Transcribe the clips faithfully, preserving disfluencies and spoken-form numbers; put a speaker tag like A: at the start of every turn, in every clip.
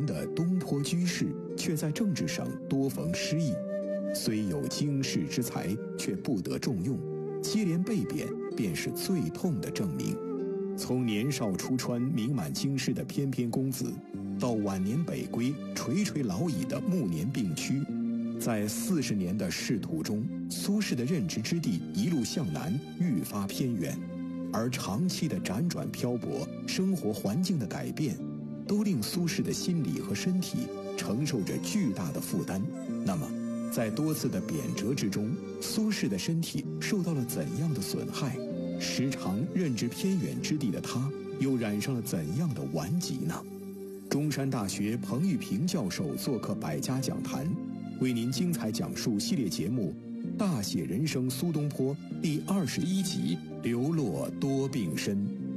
A: 的东坡居士，却在政治上多逢失意，虽有经世之才，却不得重用，接连被贬，便是最痛的证明。从年少出川、名满京师的翩翩公子，到晚年北归、垂垂老矣的暮年病躯，在四十年的仕途中，苏轼的任职之地一路向南，愈发偏远，而长期的辗转漂泊、生活环境的改变，都令苏轼的心理和身体承受着巨大的负担。那么，在多次的贬谪之中，苏轼的身体受到了怎样的损害？时常任职偏远之地的他，又染上了怎样的顽疾呢？中山大学彭玉平教授做客百家讲坛，为您精彩讲述系列节目《大写人生苏东坡》第二十一集《流落多病身》。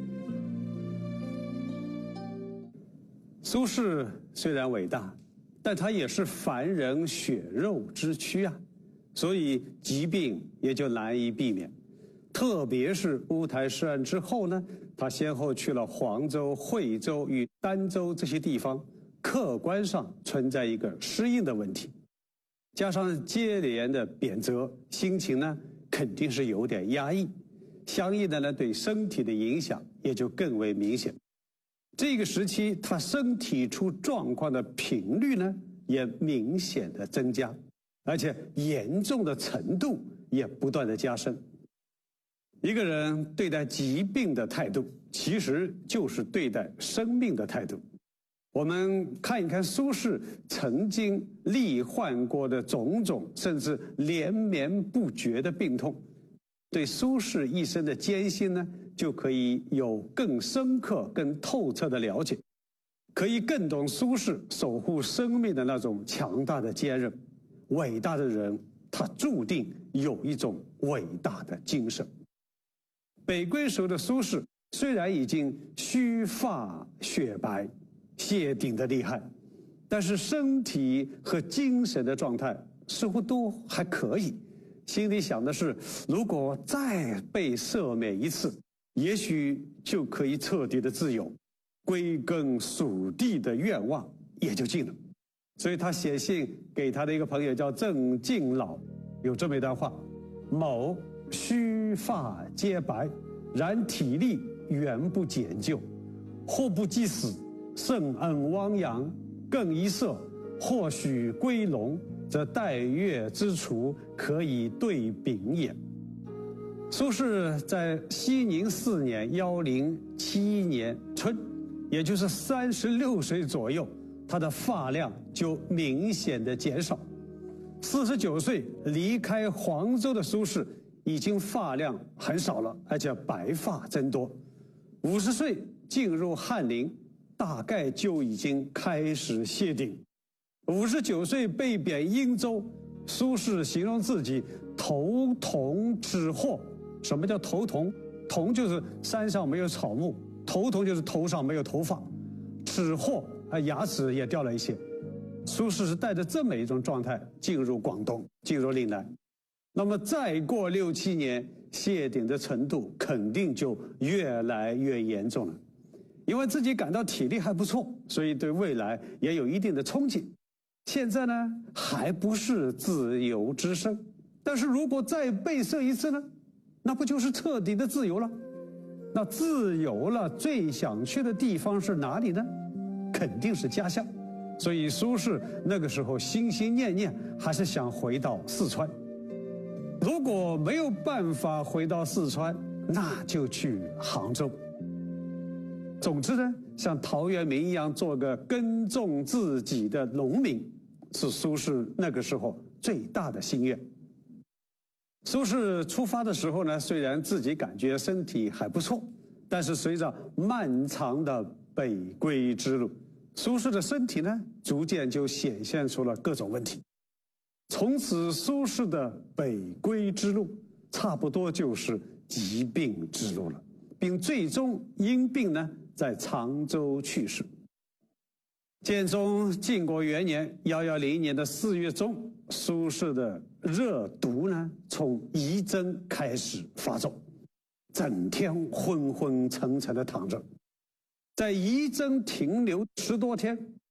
B: 苏轼虽然伟大，但他也是凡人血肉之躯啊，所以疾病也就难以避免。特别是乌台诗案之后呢，他先后去了黄州、惠州与儋州这些地方，客观上存在一个适应的问题，加上接连的贬谪，心情呢肯定是有点压抑，相应的呢对身体的影响也就更为明显。这个时期他身体出状况的频率呢也明显的增加，而且严重的程度也不断的加深。一个人对待疾病的态度，其实就是对待生命的态度。我们看一看苏轼曾经历患过的种种，甚至连绵不绝的病痛，对苏轼一生的艰辛呢，就可以有更深刻、更透彻的了解，可以更懂苏轼守护生命的那种强大的坚韧。伟大的人，他注定有一种伟大的精神。北归时候的苏轼虽然已经须发雪白，谢顶的厉害，但是身体和精神的状态似乎都还可以，心里想的是，如果再被赦免一次，也许就可以彻底的自由，归根属地的愿望也就尽了。所以他写信给他的一个朋友叫郑敬老，有这么一段话：某须发皆白，然体力原不减旧，或不及死，圣恩汪洋，更一色，或许归笼，则待月之除，可以对丙也。苏轼在熙宁四年幺零七一年春，也就是三十六岁左右，他的发量就明显的减少。四十九岁离开黄州的苏轼已经发量很少了，而且白发增多。五十岁进入翰林，大概就已经开始谢顶。五十九岁被贬英州，苏轼形容自己头铜齿获。什么叫头铜？铜就是山上没有草木，头铜就是头上没有头发，齿获啊，牙齿也掉了一些。苏轼是带着这么一种状态进入广东，进入岭南。那么再过六七年，谢顶的程度肯定就越来越严重了。因为自己感到体力还不错，所以对未来也有一定的憧憬。现在呢，还不是自由之身，但是如果再被赦一次呢，那不就是彻底的自由了？那自由了，最想去的地方是哪里呢？肯定是家乡。所以苏轼那个时候心心念念还是想回到四川。如果没有办法回到四川，那就去杭州。总之呢，像陶渊明一样做个耕种自己的农民，是苏轼那个时候最大的心愿。苏轼出发的时候呢，虽然自己感觉身体还不错，但是随着漫长的北归之路，苏轼的身体呢，逐渐就显现出了各种问题。从此苏轼的北归之路差不多就是疾病之路了，并最终因病呢在常州去世。建中靖国元年一一零年的四月中，苏轼的热毒呢从遗征开始发作，整天昏昏沉沉的躺着。在遗征停留十多天，